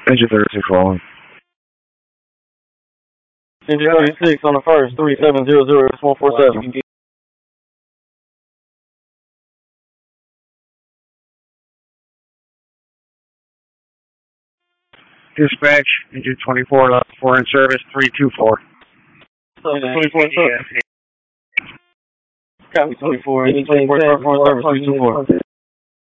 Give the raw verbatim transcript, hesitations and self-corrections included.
Engine thirty-six rolling. Engine thirty-six on the first, three seven zero zero, one four seven. Dispatch, engine twenty-four, level four in service, three two four. twenty-four in service. Copy twenty-four, engine twenty-four, level four in service, three two four.